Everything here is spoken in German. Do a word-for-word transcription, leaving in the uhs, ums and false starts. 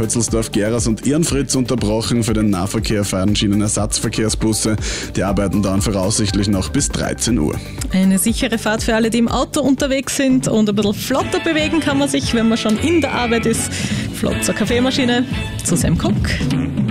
Hölzelsdorf, Geras und Irnfritz unterbrochen. Für den Nahverkehr fahren Schienenersatzverkehrsbusse. Die Arbeiten dauern voraussichtlich noch bis dreizehn Uhr. Eine sichere Fahrt für alle, die im Auto unterwegs sind, und ein bisschen flotter bewegen kann man sich, wenn man schon in der Arbeit ist. Flott zur Kaffeemaschine, zu Sam Cook.